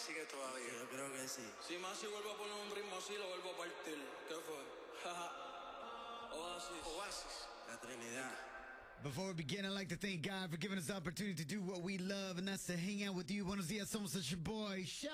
sigue todavía. Yo creo que sí. Si más si vuelvo a poner un ritmo así, lo vuelvo a partir. ¿Qué fue? Oasis. La Trinidad. Before we begin, I'd like to thank God for giving us the opportunity to do what we love, and that's to hang out with you. Buenos dias, somos your boy, Sha.